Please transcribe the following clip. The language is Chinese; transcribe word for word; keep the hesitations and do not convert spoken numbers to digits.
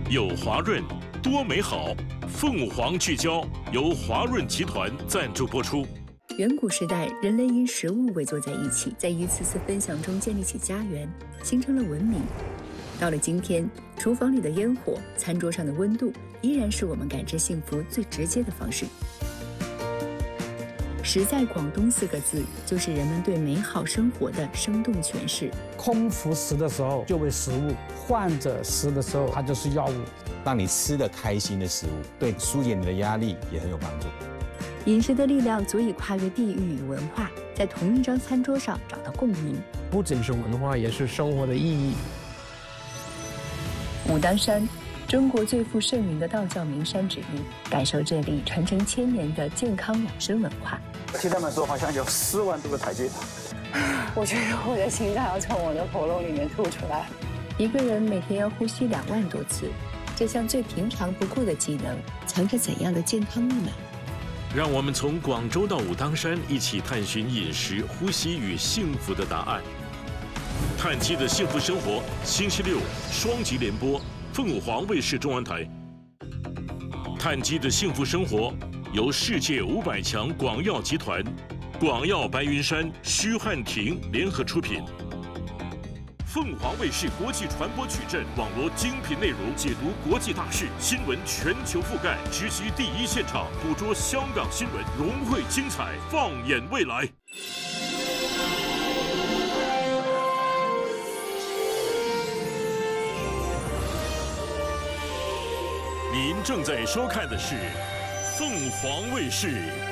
有华润，多美好。凤凰聚焦由华润集团赞助播出。 远古时代，人类因食物围坐在一起，在一次次分享中建立起家园，形成了文明。到了今天，厨房里的烟火，餐桌上的温度，依然是我们感知幸福最直接的方式。食在广东四个字，就是人们对美好生活的生动诠释。 空腹食的时候就为食物，患者食的时候它就是药物。 让你吃得开心的食物，对疏解你的压力也很有帮助。 饮食的力量足以跨越地域与文化，在同一张餐桌上找到共鸣。 不仅是文化，也是生活的意义。 武当山，中国最负盛名的道教名山之一，感受这里传承千年的健康养生文化。 听他们说，好像有四万多个台阶。 我觉得我的心脏要从我的喉咙里面吐出来。 一个人每天要呼吸两万多次，这项最平常不过的技能，藏着怎样的健康密码？ 让我们从广州到武当山，一起探寻饮食、呼吸与幸福的答案。碳基的幸福生活，星期六双集联播，凤凰卫视中文台。碳基的幸福生活由世界五百强广药集团、广药白云山、徐汉庭联合出品。凤凰卫视国际传播矩阵，网罗精品内容，解读国际大事，新闻全球覆盖，直击第一现场，捕捉香港新闻，融汇精彩，放眼未来。您正在收看的是凤凰卫视